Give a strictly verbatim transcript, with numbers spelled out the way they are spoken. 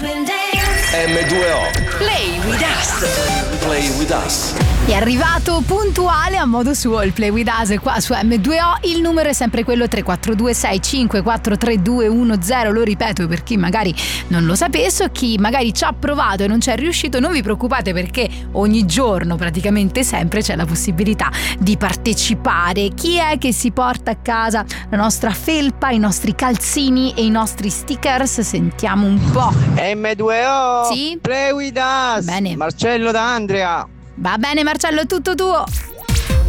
emme due o Play with us. Play with us. È arrivato puntuale a modo suo il Play with us qua su emme due o. Il numero è sempre quello tre quattro due sei cinque quattro tre due uno zero. Lo ripeto per chi magari non lo sapesse o chi magari ci ha provato e non ci è riuscito. Non vi preoccupate, perché ogni giorno, praticamente sempre, c'è la possibilità di partecipare. Chi è che si porta a casa la nostra felpa, i nostri calzini e i nostri stickers? Sentiamo un po'. emme due o Sì? Play with us. Bene. Marcello da Andrea. Va bene Marcello, è tutto tuo.